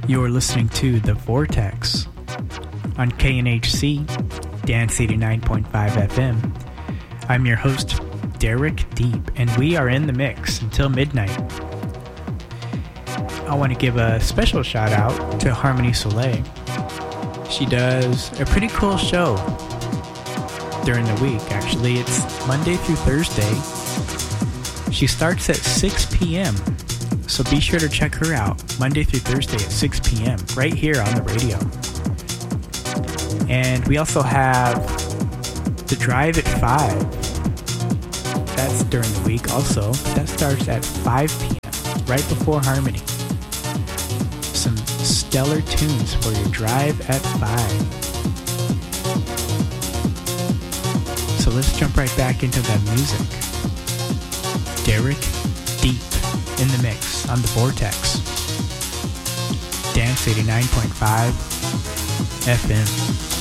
You're listening to The Vortex on KNHC, Dance 89.5 FM. I'm your host, Derek Deep, and we are in the mix until midnight. I want to give a special shout out to Harmony Soleil. She does a pretty cool show during the week. Actually, it's Monday through Thursday. She starts at 6 p.m., so be sure to check her out Monday through Thursday at 6 p.m. right here on the radio. And we also have The Drive at 5. That's during the week also. That starts at 5 p.m. right before Harmony. Some stellar tunes for your drive at 5. So let's jump right back into that music. Derek Deep in the mix on The Vortex. Dance 89.5 FM.